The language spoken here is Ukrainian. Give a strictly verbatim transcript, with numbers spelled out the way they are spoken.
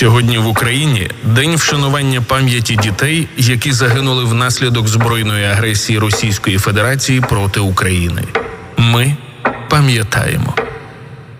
Сьогодні в Україні день вшанування пам'яті дітей, які загинули внаслідок збройної агресії Російської Федерації проти України. Ми пам'ятаємо.